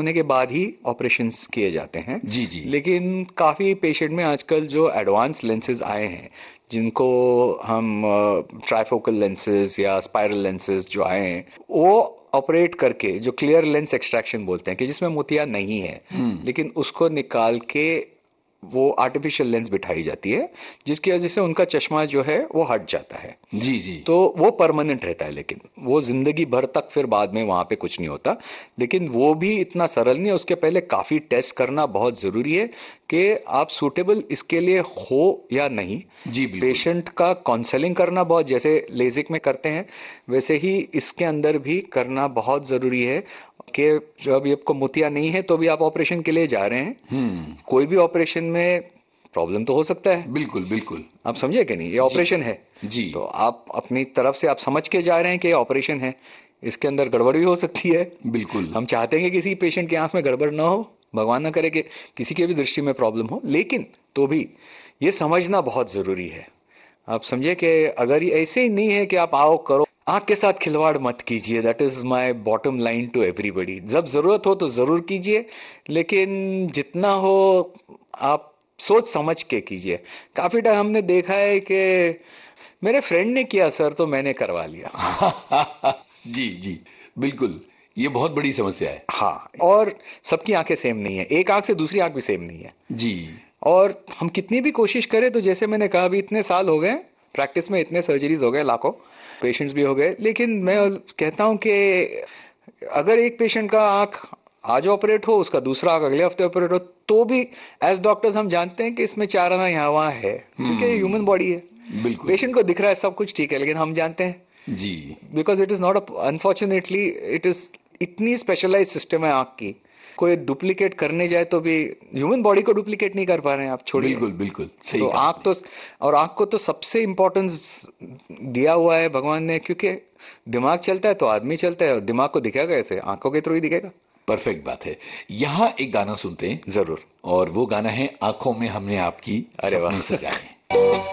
होने के बाद ही ऑपरेशंस किए जाते हैं। जी जी। लेकिन काफी पेशेंट में आजकल जो एडवांस लेंसेज आए हैं, जिनको हम ट्राइफोकल लेंसेज या स्पाइरल लेंसेज जो आए हैं, वो ऑपरेट करके जो क्लियर लेंस एक्सट्रैक्शन बोलते हैं कि जिसमें मोतिया नहीं है, लेकिन उसको निकाल के वो आर्टिफिशियल लेंस बिठाई जाती है, जिसकी वजह से उनका चश्मा जो है वो हट जाता है। जी जी। तो वो परमानेंट रहता है, लेकिन वो जिंदगी भर तक फिर बाद में वहां पे कुछ नहीं होता। लेकिन वो भी इतना सरल नहीं है, उसके पहले काफी टेस्ट करना बहुत जरूरी है कि आप सूटेबल इसके लिए हो या नहीं। जी बिल्कुल। पेशेंट का काउंसलिंग करना बहुत, जैसे लेजिक में करते हैं वैसे ही इसके अंदर भी करना बहुत जरूरी है कि जब आपको मोतिया नहीं है तो भी आप ऑपरेशन के लिए जा रहे हैं। कोई भी ऑपरेशन में प्रॉब्लम तो हो सकता है। बिल्कुल बिल्कुल। आप समझे कि नहीं, ये ऑपरेशन है जी। तो आप अपनी तरफ से आप समझ के जा रहे हैं कि ये ऑपरेशन है, इसके अंदर गड़बड़ भी हो सकती है। बिल्कुल। हम चाहते हैं कि किसी पेशेंट की आंख में गड़बड़ ना हो, भगवान ना करे कि किसी की भी दृष्टि में प्रॉब्लम हो, लेकिन तो भी ये समझना बहुत जरूरी है। आप समझे कि अगर ये ऐसे ही नहीं है कि आप आओ करो, आंख के साथ खिलवाड़ मत कीजिए। That is my bottom line to everybody. जब जरूरत हो तो जरूर कीजिए, लेकिन जितना हो आप सोच समझ के कीजिए। काफी टाइम हमने देखा है कि मेरे फ्रेंड ने किया सर तो मैंने करवा लिया। जी जी बिल्कुल, ये बहुत बड़ी समस्या है। हाँ, और सबकी आंखें सेम नहीं है, एक आंख से दूसरी आंख भी सेम नहीं है। जी। और हम कितनी भी कोशिश करें तो जैसे मैंने कहा, अभी इतने साल हो गए प्रैक्टिस में, इतने सर्जरीज हो गए, लाखों पेशेंट्स भी हो गए, लेकिन मैं कहता हूं कि अगर एक पेशेंट का आंख आज ऑपरेट हो, उसका दूसरा आंख अगले हफ्ते ऑपरेट हो, तो भी एज डॉक्टर्स हम जानते हैं कि इसमें चार आना यहाँ वहां है, क्योंकि ये ह्यूमन बॉडी है। बिल्कुल। पेशेंट को दिख रहा है सब कुछ ठीक है, लेकिन हम जानते हैं जी, because it is not, unfortunately it is इतनी स्पेशलाइज सिस्टम है आंख की, कोई डुप्लीकेट करने जाए तो भी ह्यूमन बॉडी को डुप्लीकेट नहीं कर पा रहे हैं, आप छोड़िए। बिल्कुल बिल्कुल सही। तो आंख तो, और आंख को तो सबसे इंपॉर्टेंस दिया हुआ है भगवान ने, क्योंकि दिमाग चलता है तो आदमी चलता है, और दिमाग को दिखेगा कैसे, आंखों के थ्रू ही दिखेगा। परफेक्ट बात है। यहाँ एक गाना सुनते हैं जरूर, और वो गाना है आंखों में हमने आपकी अरे वाह सपने सजाए।